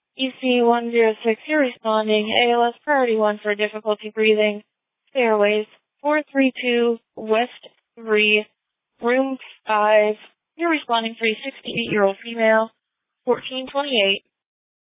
EC106, you're responding. ALS priority 1 for difficulty breathing. Stairways, 432 West 3, room 5. You're responding for a 68-year-old female, 1428.